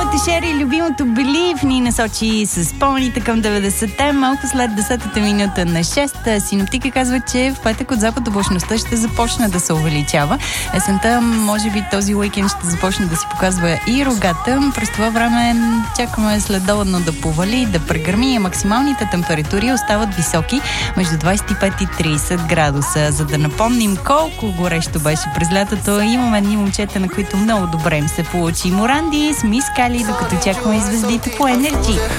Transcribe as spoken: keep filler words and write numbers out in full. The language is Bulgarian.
моята Шери, любимото Believe ни насочи с пълните към деветдесетте, малко след десетата минута на шест. Синоптика казва, че в петък от запад облачността ще започне да се увеличава. Есента, може би този уикенд ще започне да си показва и рогата. През това време чакаме следобедно да повали, да прегърми, и максималните температури остават високи, между двадесет и пет и тридесет градуса. За да напомним колко горещо беше през лятото, имаме едни момчета, на които много добре им се получи. Моранди с Мис Кали, докато чакаме звездите по Енерджи.